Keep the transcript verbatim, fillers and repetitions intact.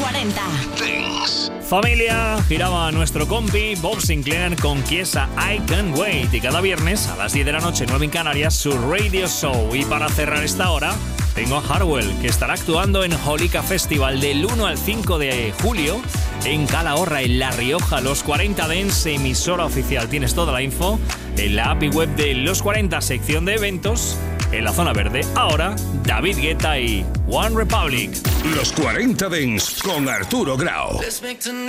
cuarenta. Dance. Familia, giraba nuestro compi Bob Sinclair con Chiesa I Can't Wait. Y cada viernes a las diez de la noche, nueve en Canarias, su radio show. Y para cerrar esta hora, tengo a Hardwell, que estará actuando en Holica Festival del uno al cinco de julio en Calahorra, en La Rioja. Los cuarenta Dance, emisora oficial. Tienes toda la info en la app y web de Los cuarenta, sección de eventos, en la zona verde. Ahora, David Guetta y One Republic. Los cuarenta Dance con Arturo Grau.